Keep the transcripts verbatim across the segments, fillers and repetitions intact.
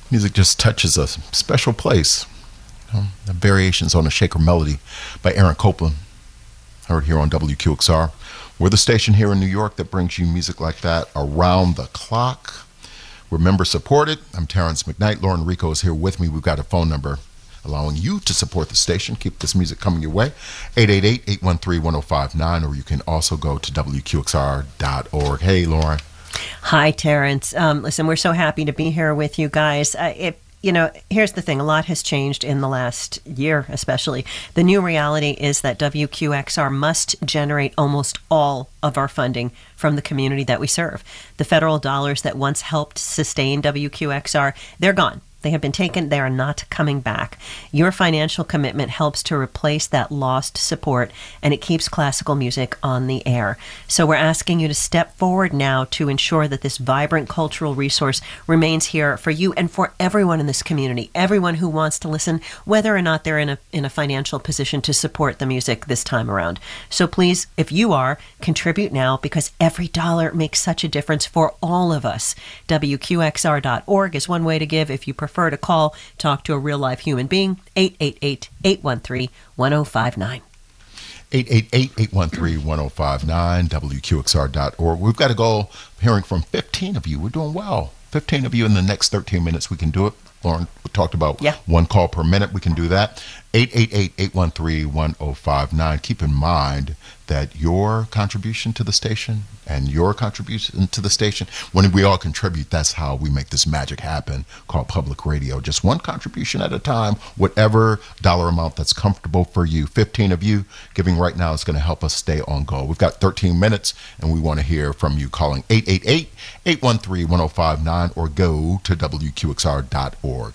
Music just touches a special place. You know, the variations on a Shaker Melody by Aaron Copland, heard here on W Q X R. We're the station here in New York that brings you music like that around the clock. We're member supported. I'm Terrence McKnight. Lauren Rico is here with me. We've got a phone number allowing you to support the station. Keep this music coming your way. eight eight eight, eight one three, one oh five nine, or you can also go to W Q X R dot org. Hey, Lauren. Hi, Terrence. Um, listen, we're so happy to be here with you guys. Uh, it, you know, here's the thing. A lot has changed in the last year, especially. The new reality is that W Q X R must generate almost all of our funding from the community that we serve. The federal dollars that once helped sustain W Q X R, they're gone. They have been taken. They are not coming back. Your financial commitment helps to replace that lost support, and it keeps classical music on the air. So we're asking you to step forward now to ensure that this vibrant cultural resource remains here for you and for everyone in this community, everyone who wants to listen, whether or not they're in a in a financial position to support the music this time around. So please, if you are, contribute now, because every dollar makes such a difference for all of us. W Q X R dot org is one way to give. If you prefer Prefer to call, talk to a real live human being, eight eight eight, eight one three, one oh five nine. eight eight eight, eight one three, one oh five nine, W Q X R dot org. We've got a goal of hearing from fifteen of you. We're doing well. fifteen of you in the next thirteen minutes. We can do it. Lauren, we talked about yeah. one call per minute. We can do that. eight eight eight, eight one three, one oh five nine. Keep in mind that your contribution to the station and your contribution to the station, when we all contribute, that's how we make this magic happen, called public radio. Just one contribution at a time, whatever dollar amount that's comfortable for you. fifteen of you giving right now is going to help us stay on goal. We've got thirteen minutes, and we want to hear from you calling eight eight eight, eight one three, one oh five nine or go to W Q X R dot org.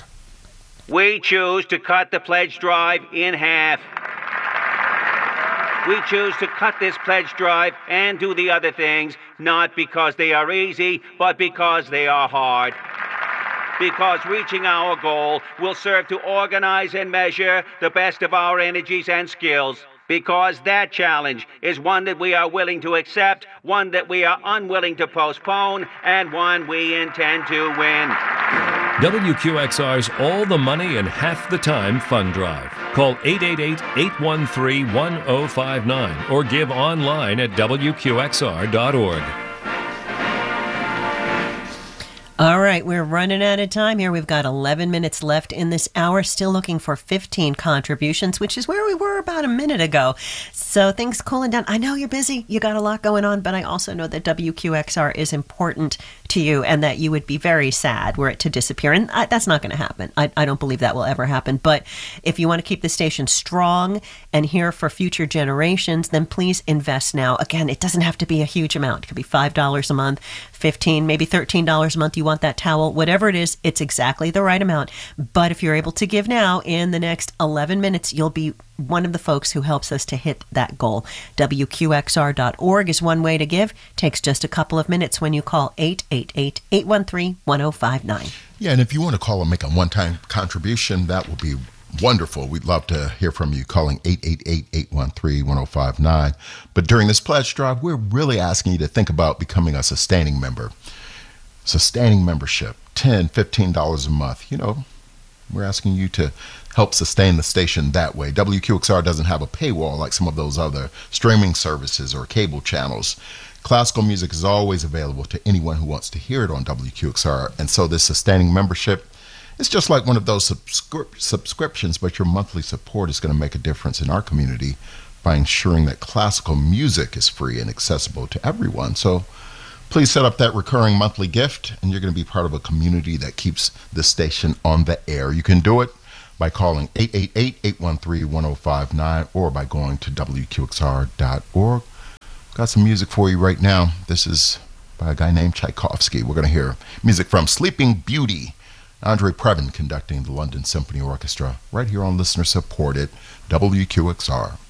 We choose to cut the pledge drive in half. We choose to cut this pledge drive and do the other things, not because they are easy, but because they are hard. Because reaching our goal will serve to organize and measure the best of our energies and skills. Because that challenge is one that we are willing to accept, one that we are unwilling to postpone, and one we intend to win. W Q X R's All the Money in Half the Time Fund Drive. Call eight eight eight, eight one three, one oh five nine or give online at W Q X R dot org. All right, we're running out of time here. We've got eleven minutes left in this hour, still looking for fifteen contributions, which is where we were about a minute ago. So things cooling down. I know you're busy. You got a lot going on, but I also know that W Q X R is important to you and that you would be very sad were it to disappear. And I, that's not going to happen. I, I don't believe that will ever happen. But if you want to keep the station strong and here for future generations, then please invest now. Again, it doesn't have to be a huge amount. It could be five dollars a month, fifteen dollars, maybe thirteen dollars a month. You want that towel, whatever it is, it's exactly the right amount. But if you're able to give now, in the next eleven minutes, you'll be one of the folks who helps us to hit that goal. W Q X R dot org is one way to give. Takes just a couple of minutes when you call eight eight eight, eight one three, one oh five nine. Yeah, and if you want to call and make a one-time contribution, that would be wonderful. We'd love to hear from you calling eight eight eight, eight one three, one oh five nine. But during this pledge drive, we're really asking you to think about becoming a sustaining member. Sustaining membership, ten dollars, fifteen dollars a month. You know, we're asking you to help sustain the station that way. W Q X R doesn't have a paywall like some of those other streaming services or cable channels. Classical music is always available to anyone who wants to hear it on W Q X R. And so this sustaining membership, it's just like one of those subscri- subscriptions, but your monthly support is going to make a difference in our community by ensuring that classical music is free and accessible to everyone. So please set up that recurring monthly gift, and you're going to be part of a community that keeps this station on the air. You can do it by calling eight eight eight, eight one three, one oh five nine or by going to W Q X R dot org. Got some music for you right now. This is by a guy named Tchaikovsky. We're going to hear music from Sleeping Beauty. Andre Previn conducting the London Symphony Orchestra right here on listener-supported W Q X R.